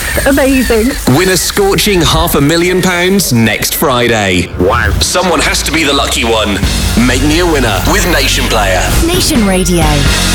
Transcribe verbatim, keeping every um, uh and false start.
That's amazing. Win a scorching half a million pounds next Friday. Wow. Someone has to be the lucky one. Make me a winner with Nation Player. Nation Radio.